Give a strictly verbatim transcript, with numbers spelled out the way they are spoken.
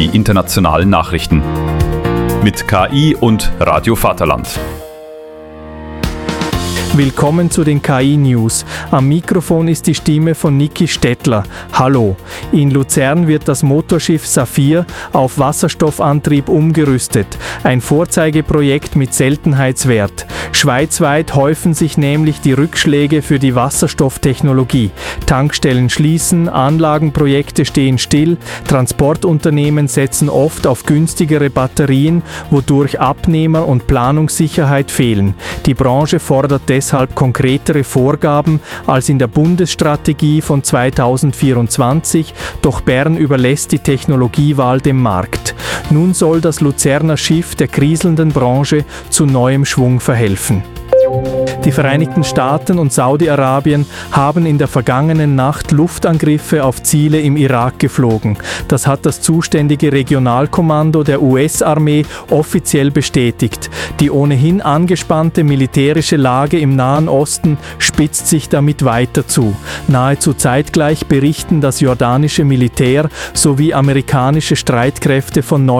die internationalen Nachrichten. Mit K I und Radio Vaterland. Willkommen zu den K I-News. Am Mikrofon ist die Stimme von Niki Stettler. Hallo. In Luzern wird das Motorschiff Saphir auf Wasserstoffantrieb umgerüstet. Ein Vorzeigeprojekt mit Seltenheitswert. Schweizweit häufen sich nämlich die Rückschläge für die Wasserstofftechnologie. Tankstellen schließen, Anlagenprojekte stehen still, Transportunternehmen setzen oft auf günstigere Batterien, wodurch Abnehmer und Planungssicherheit fehlen. Die Branche fordert deshalb deshalb konkretere Vorgaben als in der Bundesstrategie von zweitausendvierundzwanzig, doch Bern überlässt die Technologiewahl dem Markt. Nun soll das Luzerner Schiff der kriselnden Branche zu neuem Schwung verhelfen. Die Vereinigten Staaten und Saudi-Arabien haben in der vergangenen Nacht Luftangriffe auf Ziele im Irak geflogen. Das hat das zuständige Regionalkommando der U S-Armee offiziell bestätigt. Die ohnehin angespannte militärische Lage im Nahen Osten spitzt sich damit weiter zu. Nahezu zeitgleich berichten das jordanische Militär sowie amerikanische Streitkräfte von